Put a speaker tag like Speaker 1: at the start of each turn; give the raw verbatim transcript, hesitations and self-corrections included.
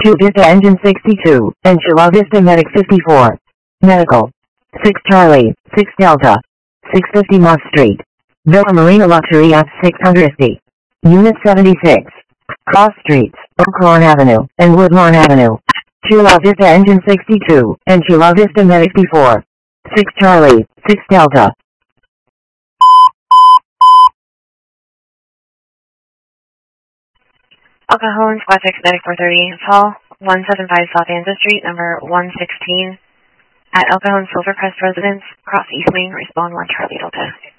Speaker 1: two Vista Engine sixty-two, and Chula Vista Medic fifty-four. Medical. six Charlie, six Delta. six fifty Moss Street. Villa Marina Luxury F six hundred fifty. Unit seventy-six. Cross Streets, Oaklawn Avenue, and Woodlawn Avenue. Chula Vista Engine sixty-two, and Chula Vista Medic fifty-four. six Charlie, six Delta.
Speaker 2: El Cajon, Squad six Medic four thirty, call one seventy-five South Anza Street, number one sixteen, at El Cajon Silvercrest Residence, Cross East Wing, respond one Charlie Delta.